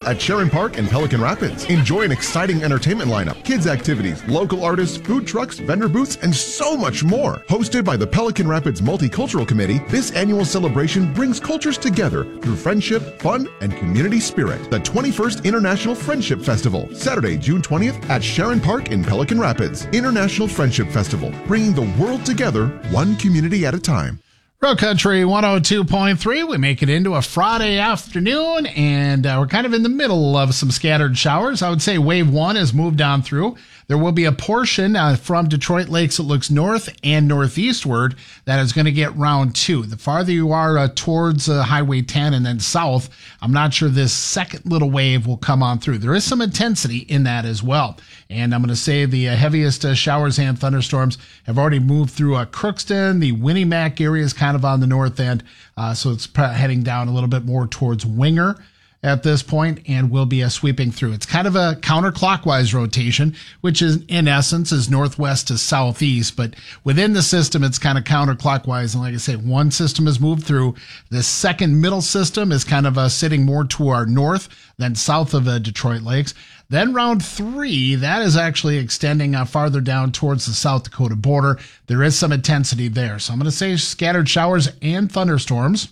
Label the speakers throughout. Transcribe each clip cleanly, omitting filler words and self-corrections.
Speaker 1: at Sharon Park and Pelican Rapids. Enjoy an exciting entertainment lineup, kids activities, local artists, food trucks, vendor booths, and so much more. Hosted by the Pelican Rapids Multicultural Committee, this annual celebration brings cultures together through friendship, fun, and community spirit. The 21st International Friendship Festival, Saturday, June 20th at Sharon Park in Pelican Rapids. International Friendship Festival, bringing the world together, one community at a time.
Speaker 2: Real Country 102.3. We make it into a Friday afternoon, and we're kind of in the middle of some scattered showers. I would say wave one has moved on through. There will be a portion from Detroit Lakes that looks north and northeastward that is going to get round two. The farther you are towards Highway 10 and then south, I'm not sure this second little wave will come on through. There is some intensity in that as well. And I'm going to say the heaviest showers and thunderstorms have already moved through Crookston. The Winnie-Mac area is kind of on the north end, so it's heading down a little bit more towards Winger at this point, and will be sweeping through. It's kind of a counterclockwise rotation, which is in essence is northwest to southeast, but within the system it's kind of counterclockwise. And like I say, one system has moved through. The second middle system is kind of sitting more to our north than south of Detroit Lakes. Then round three, that is actually extending farther down towards the South Dakota border. There is some intensity there. So I'm going to say scattered showers and thunderstorms.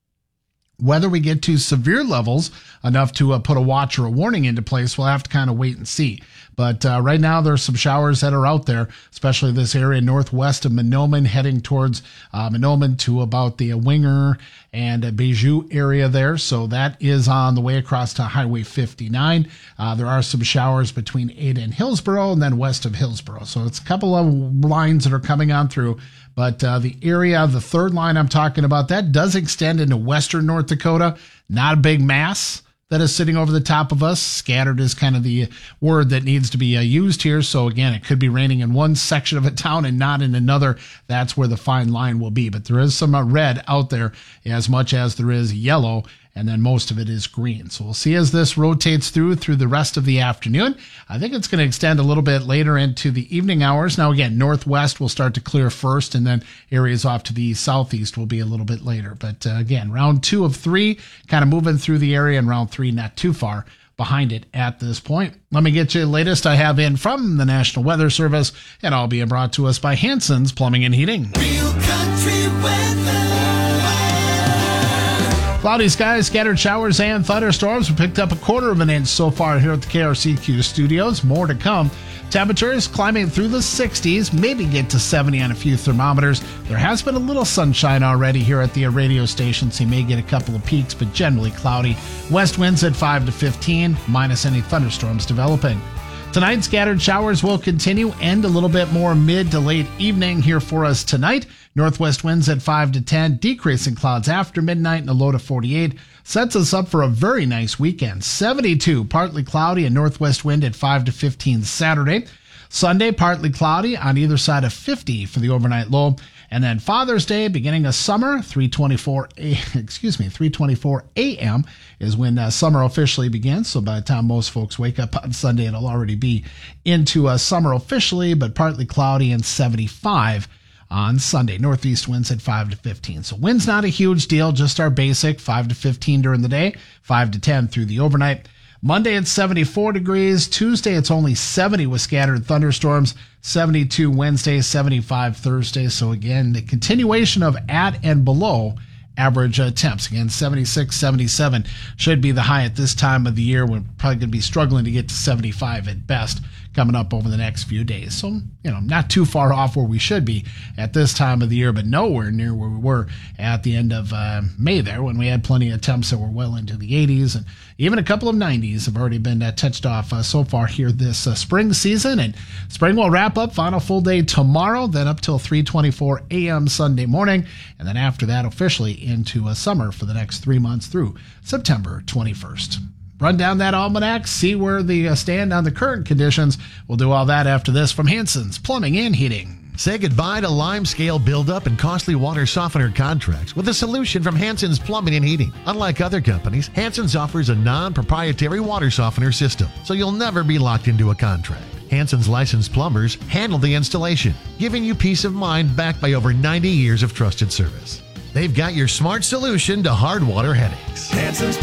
Speaker 2: Whether we get to severe levels enough to put a watch or a warning into place, we'll have to kind of wait and see. But right now, there's some showers that are out there, especially this area northwest of Mahnomen, heading towards Mahnomen to about the Winger and Bijou area there. So that is on the way across to Highway 59. There are some showers between Ada and Hillsboro and then west of Hillsboro. So it's a couple of lines that are coming on through. But the area, the third line I'm talking about, that does extend into western North Dakota. Not a big mass that is sitting over the top of us. Scattered is kind of the word that needs to be used here. So again, it could be raining in one section of a town and not in another. That's where the fine line will be. But there is some red out there as much as there is yellow, and then most of it is green. So we'll see as this rotates through the rest of the afternoon. I think it's going to extend a little bit later into the evening hours. Now again, northwest will start to clear first, and then areas off to the southeast will be a little bit later. But again, round 2 of 3 kind of moving through the area, and round 3 not too far behind it at this point. Let me get you the latest I have in from the National Weather Service, and all being brought to us by Hanson's Plumbing and Heating.
Speaker 3: Real Country Weather.
Speaker 2: Cloudy skies, scattered showers, and thunderstorms. We picked up 1/4 of an inch so far here at the KRCQ studios. More to come. Temperatures climbing through the 60s, maybe get to 70 on a few thermometers. There has been a little sunshine already here at the radio station, so you may get a couple of peaks, but generally cloudy. West winds at 5 to 15, minus any thunderstorms developing. Tonight, scattered showers will continue and a little bit more mid to late evening here for us tonight. Northwest winds at 5 to 10, decreasing clouds after midnight and a low to 48. Sets us up for a very nice weekend. 72, partly cloudy and northwest wind at 5 to 15 Saturday. Sunday, partly cloudy on either side of 50 for the overnight low. And then Father's Day, beginning of summer, 3:24 a.m. is when summer officially begins. So by the time most folks wake up on Sunday, it'll already be into summer officially, but partly cloudy and 75 on Sunday. Northeast winds at 5 to 15. So wind's not a huge deal, just our basic 5 to 15 during the day, 5 to 10 through the overnight. Monday it's 74 degrees. Tuesday it's only 70 with scattered thunderstorms. 72 Wednesday, 75 Thursday. So again, the continuation of at and below average temps. Again, 76, 77 should be the high at this time of the year. We're probably going to be struggling to get to 75 at best coming up over the next few days. So, not too far off where we should be at this time of the year, but nowhere near where we were at the end of May there, when we had plenty of temps that were well into the 80s, and even a couple of 90s have already been touched off so far here this spring season. And spring will wrap up, final full day tomorrow, then up till 3:24 a.m. Sunday morning, and then after that officially into summer for the next 3 months through September 21st. Run down that almanac, see where the stand on the current conditions. We'll do all that after this from Hanson's Plumbing and Heating.
Speaker 4: Say goodbye to limescale buildup and costly water softener contracts with a solution from Hanson's Plumbing and Heating. Unlike other companies, Hanson's offers a non-proprietary water softener system, so you'll never be locked into a contract. Hanson's licensed plumbers handle the installation, giving you peace of mind backed by over 90 years of trusted service. They've got your smart solution to hard water headaches.
Speaker 3: Hanson's